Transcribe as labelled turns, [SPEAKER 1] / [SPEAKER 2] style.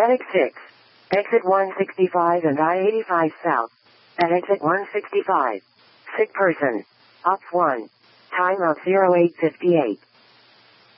[SPEAKER 1] Medic 6. Exit 165 and I-85 south. At exit 165. Sick person. Ops 1. Time of 0858.